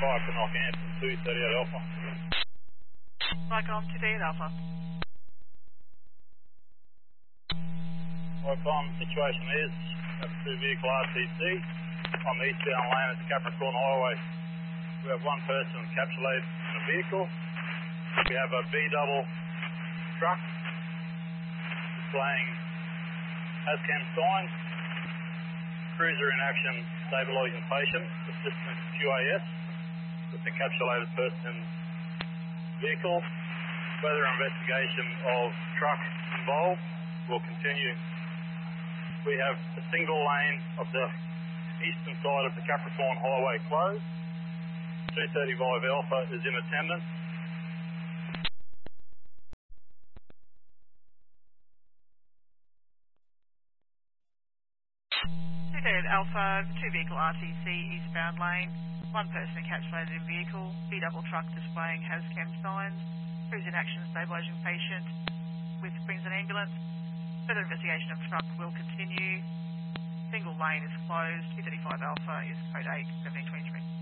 to knock Anthem 238 Alpha. Lycom 238 Alpha. Lycom, situation is we have a two-vehicle RTC on the eastbound lane at the Capricorn Highway. We have one person encapsulated in a vehicle. We have a B-double truck displaying ASCAM signs. Cruiser in action, stabilising patient, assistant QAS with encapsulated person vehicle. Further investigation of truck involved will continue. We have a single lane of the eastern side of the Capricorn Highway closed. 235 Alpha is in attendance. 238 Alpha, two-vehicle RTC, eastbound lane. One person encapsulated in vehicle. B-double truck displaying HAZCAM signs. Cruise in action, stabilising patient with brings an ambulance. Further investigation of truck will continue. Single lane is closed. 235 Alpha is code 8, 1723.